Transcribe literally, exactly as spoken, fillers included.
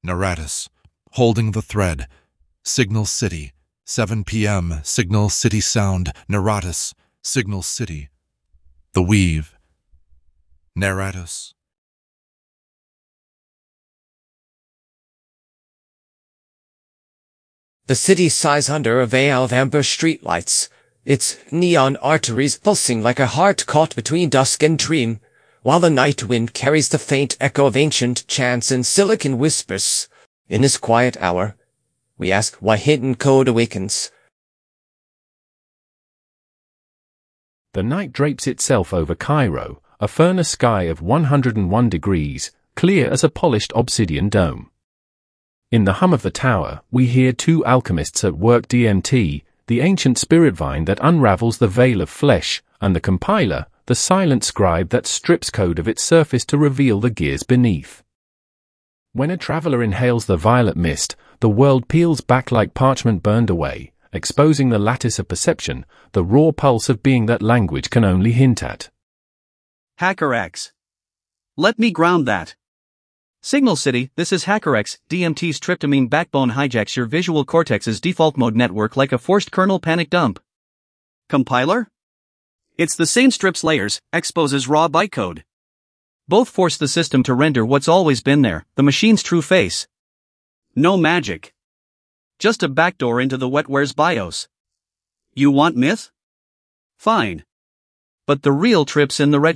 Naratus. Holding the thread. Signal City. seven p m Signal City Sound. Naratus. Signal City. The Weave. Naratus. The city sighs under a veil of amber streetlights, its neon arteries pulsing like a heart caught between dusk and dream, while the night wind carries the faint echo of ancient chants and silicon whispers. In this quiet hour, we ask why hidden code awakens. The night drapes itself over Cairo, a furnace sky of one hundred one degrees, clear as a polished obsidian dome. In the hum of the tower, we hear two alchemists at work: D M T, the ancient spirit vine that unravels the veil of flesh, and the compiler, the silent scribe that strips code of its surface to reveal the gears beneath. When a traveler inhales the violet mist, the world peels back like parchment burned away, exposing the lattice of perception, the raw pulse of being that language can only hint at. HackerX. Let me ground that. Signal City, this is HackerX. D M T's tryptamine backbone hijacks your visual cortex's default mode network like a forced kernel panic dump. Compiler? It's the same strips layers, exposes raw bytecode. Both force the system to render what's always been there, the machine's true face. No magic. Just a backdoor into the wetware's BIOS. You want myth? Fine. But the real trip's in the registry.